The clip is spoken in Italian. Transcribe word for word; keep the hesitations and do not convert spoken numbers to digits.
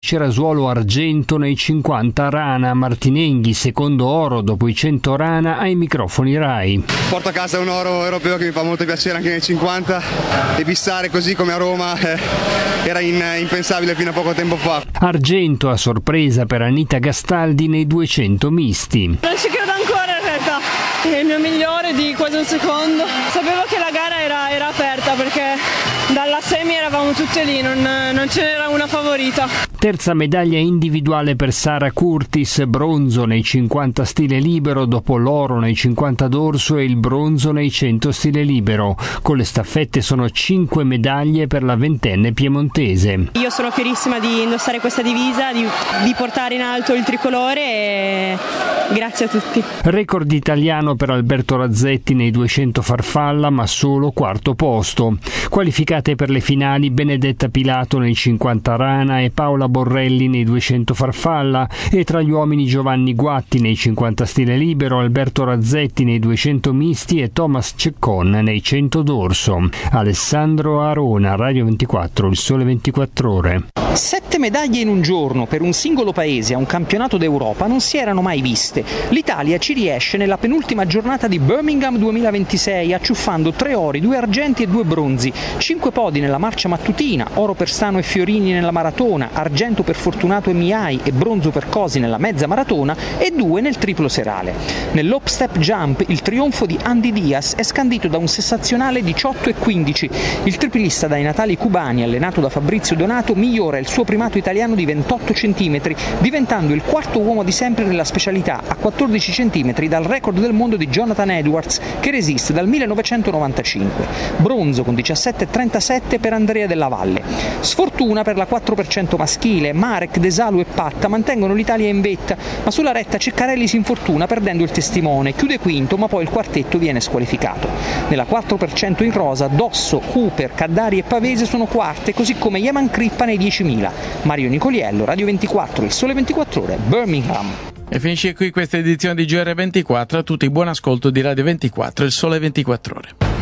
Cerasuolo argento nei cinquanta rana, Martinenghi secondo oro dopo i cento rana ai microfoni Rai. Porto a casa un oro europeo che mi fa molto piacere anche nei cinquanta e bissare così come a Roma eh, era in, impensabile fino a poco tempo fa. Argento a sorpresa per Anita Gastaldi nei duecento misti. Non ci credo ancora in realtà, è il mio migliore di quasi un secondo. Sapevo che la gara era, era aperta perché dalla semi eravamo tutte lì, non, non ce n'era una favorita. Terza medaglia individuale per Sara Curtis, bronzo nei cinquanta stile libero dopo l'oro nei cinquanta dorso e il bronzo nei cento stile libero. Con le staffette sono cinque medaglie per la ventenne piemontese. Io sono fierissima di indossare questa divisa, di, di portare in alto il tricolore e grazie a tutti. Record italiano per Alberto Razzetti nei duecento farfalla, ma solo quarto posto. Qualificate per le finali Benedetta Pilato nei cinquanta rana e Paola Borrelli nei duecento farfalla, e tra gli uomini Giovanni Guatti nei cinquanta stile libero, Alberto Razzetti nei duecento misti e Thomas Ceccon nei cento dorso. Alessandro Arona, Radio ventiquattro, Il Sole ventiquattro Ore. Sette medaglie in un giorno per un singolo paese a un campionato d'Europa non si erano mai viste. L'Italia ci riesce nella penultima giornata di Birmingham duemilaventisei, acciuffando tre ori, due argenti e due bronzi, cinque podi nella marcia mattutina, oro per Stano e Fiorini nella maratona, argento per Fortunato e Miai e bronzo per Cosi nella mezza maratona e due nel triplo serale. Nell'hop step jump il trionfo di Andy Diaz è scandito da un sensazionale diciotto e quindici. Il triplista dai natali cubani, allenato da Fabrizio Donato, migliora il suo primato italiano di ventotto centimetri, diventando il quarto uomo di sempre nella specialità, a quattordici centimetri dal record del mondo di Jonathan Edwards, che resiste dal millenovecentonovantacinque. Bronzo con diciassette e trentasette per Andrea Della Valle. Sfortuna per la quattro per cento maschile, Marek, Desalu e Patta mantengono l'Italia in vetta, ma sulla retta Ceccarelli si infortuna perdendo il testimone, chiude quinto ma poi il quartetto viene squalificato. Nella quattro per cento in rosa Dosso, Cooper, Caddari e Pavese sono quarte, così come Yaman Crippa nei diecimila. Mario Nicoliello, Radio ventiquattro, Il Sole ventiquattro Ore, Birmingham. E finisce qui questa edizione di G R ventiquattro. A tutti buon ascolto di Radio ventiquattro, Il Sole ventiquattro Ore.